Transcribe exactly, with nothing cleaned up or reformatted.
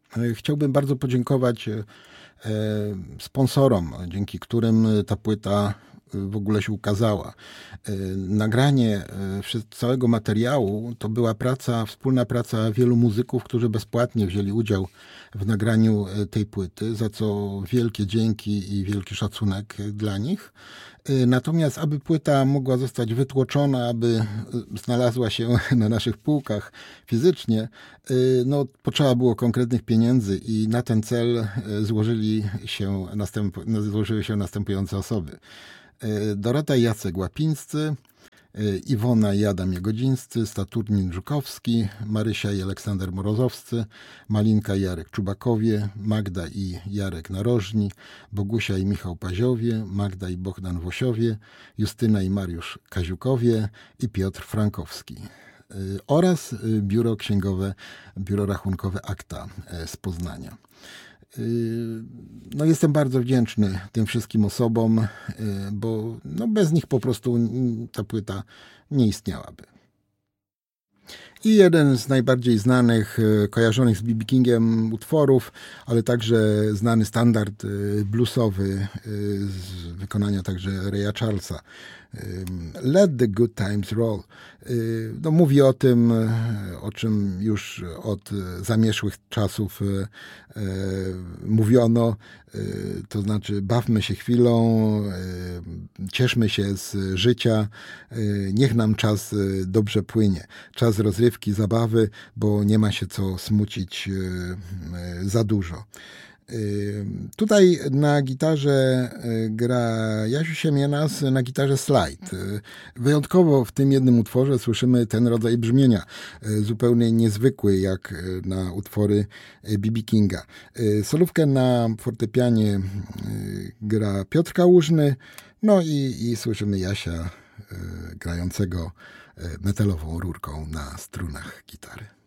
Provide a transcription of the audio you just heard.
Chciałbym bardzo podziękować sponsorom, dzięki którym ta płyta w ogóle się ukazała. Nagranie całego materiału to była praca, wspólna praca wielu muzyków, którzy bezpłatnie wzięli udział w nagraniu tej płyty, za co wielkie dzięki i wielki szacunek dla nich. Natomiast aby płyta mogła zostać wytłoczona, aby znalazła się na naszych półkach fizycznie, no, potrzeba było konkretnych pieniędzy i na ten cel złożyli się następ, złożyły się następujące osoby. Dorota i Jacek Łapińscy, Iwona i Adam Jagodzińscy, Saturnin Żukowski, Marysia i Aleksander Morozowscy, Malinka i Jarek Czubakowie, Magda i Jarek Narożni, Bogusia i Michał Paziowie, Magda i Bogdan Wosiowie, Justyna i Mariusz Kaziukowie i Piotr Frankowski. Oraz biuro księgowe, biuro rachunkowe Akta z Poznania. No, jestem bardzo wdzięczny tym wszystkim osobom, bo no, bez nich po prostu ta płyta nie istniałaby. I jeden z najbardziej znanych, kojarzonych z B B Kingiem utworów, ale także znany standard bluesowy z wykonania także Raya Charlesa. Let the Good Times Roll. No, mówi o tym, o czym już od zamierzchłych czasów mówiono, to znaczy bawmy się chwilą, cieszmy się z życia, niech nam czas dobrze płynie. Czas rozrywki, zabawy, bo nie ma się co smucić za dużo. Tutaj na gitarze gra Jasiu Siemianas, na gitarze slide. Wyjątkowo w tym jednym utworze słyszymy ten rodzaj brzmienia, zupełnie niezwykły jak na utwory B B Kinga. Solówkę na fortepianie gra Piotr Kałużny, no i, i słyszymy Jasia grającego metalową rurką na strunach gitary.